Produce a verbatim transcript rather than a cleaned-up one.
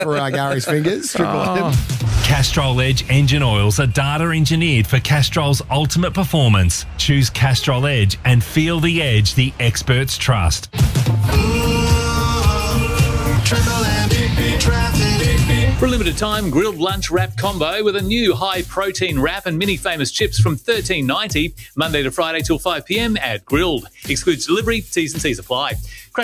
for uh, Gary's fingers. Triple Oh. M. Castrol Edge engine oils are data engineered for Castrol's ultimate performance. Choose Castrol Edge and feel the edge the experts trust. For a limited time, grilled lunch wrap combo with a new high-protein wrap and mini famous chips from thirteen ninety, Monday to Friday till five p m at Grilled. Excludes delivery, T's and C's apply.